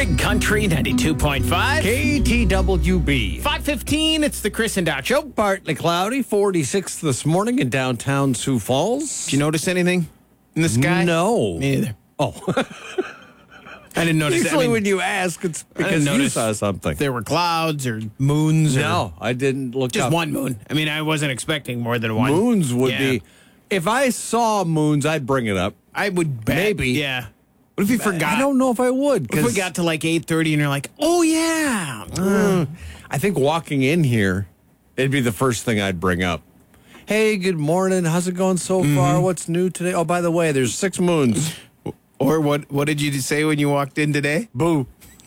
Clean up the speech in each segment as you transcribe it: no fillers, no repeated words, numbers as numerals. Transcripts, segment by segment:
Big Country 92.5. KTWB. 5:15, it's the Chris and Doc Show. Partly cloudy, 46 this morning in downtown Sioux Falls. Did you notice anything in the sky? No. Me neither. Oh. I didn't notice. Usually when you ask, it's because you saw something. If there were clouds or moons. No, I didn't look Just up. one moon. I mean, I wasn't expecting more than one. Moons would be... If I saw moons, I'd bring it up. I would bet. Maybe. Yeah. What if you forgot? I don't know if I would. If we got to like 8:30 and you're like, oh, yeah. I think walking in here, it'd be the first thing I'd bring up. Hey, good morning. How's it going so far? What's new today? Oh, by the way, there's 6 moons. Or what did you say when you walked in today? Boo.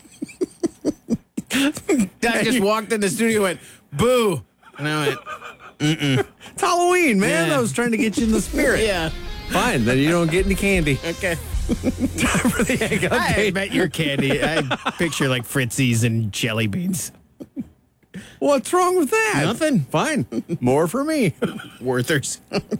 I just walked in the studio and went, boo. And I went, It's Halloween, man. Yeah. I was trying to get you in the spirit. yeah. Fine, then you don't get any candy. Okay. Time for the egg I update. bet your candy. I picture like Fritzies and jelly beans. What's wrong with that? Nothing. Fine. More for me. Werthers.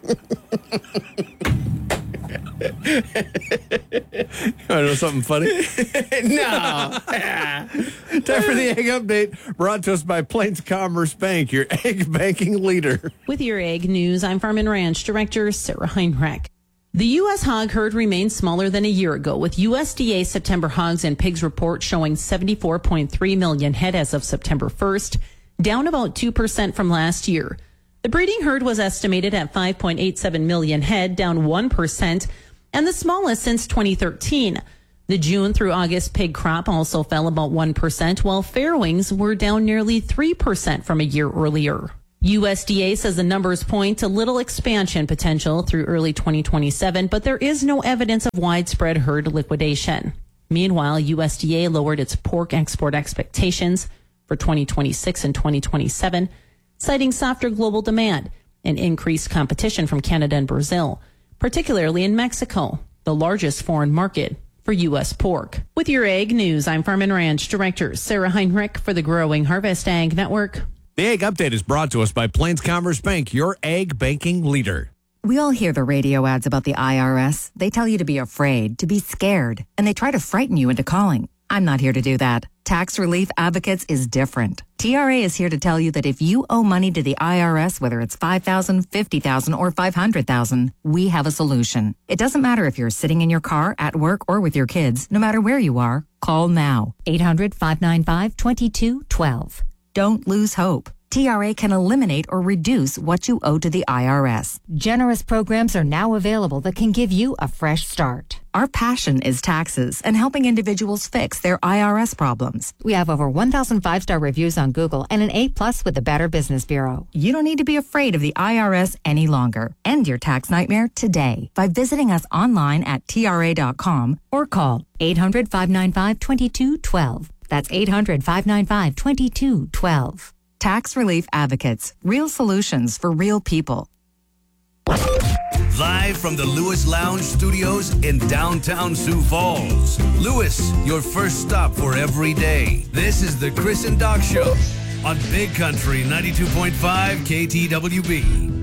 I know something funny. No. Time for the egg update, brought to us by Plains Commerce Bank, your egg banking leader. With your egg news, I'm Farm and Ranch Director Sarah Heinrich. The U.S. hog herd remains smaller than a year ago, with USDA September hogs and pigs report showing 74.3 million head as of September 1st, down about 2% from last year. The breeding herd was estimated at 5.87 million head, down 1%, and the smallest since 2013. The June through August pig crop also fell about 1%, while farrowings were down nearly 3% from a year earlier. USDA says the numbers point to little expansion potential through early 2027, but there is no evidence of widespread herd liquidation. Meanwhile, USDA lowered its pork export expectations for 2026 and 2027, citing softer global demand and increased competition from Canada and Brazil, particularly in Mexico, the largest foreign market for U.S. pork. With your egg news, I'm Farm and Ranch Director Sarah Heinrich for the Growing Harvest Ag Network. The egg update is brought to us by Plains Commerce Bank, your egg banking leader. We all hear the radio ads about the IRS. They tell you to be afraid, to be scared, and they try to frighten you into calling. I'm not here to do that. Tax Relief Advocates is different. TRA is here to tell you that if you owe money to the IRS, whether it's $5,000, $50,000, or $500,000, we have a solution. It doesn't matter if you're sitting in your car, at work, or with your kids. No matter where you are, call now. 800-595-2212. Don't lose hope. TRA can eliminate or reduce what you owe to the IRS. Generous programs are now available that can give you a fresh start. Our passion is taxes and helping individuals fix their IRS problems. We have over 1,000 5-star reviews on Google and an A+ with the Better Business Bureau. You don't need to be afraid of the IRS any longer. End your tax nightmare today by visiting us online at TRA.com or call 800-595-2212. That's 800-595-2212. Tax Relief Advocates. Real solutions for real people. Live from the Lewis Lounge Studios in downtown Sioux Falls. Lewis, your first stop for every day. This is the Chris and Doc Show on Big Country 92.5 KTWB.